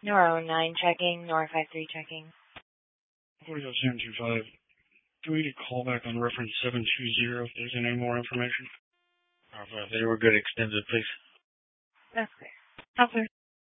Nora 09 checking, Nora 53 checking. 40.725. Do we need a call back on reference 720 if there's any more information? If they were good, extended, please. That's clear. How clear?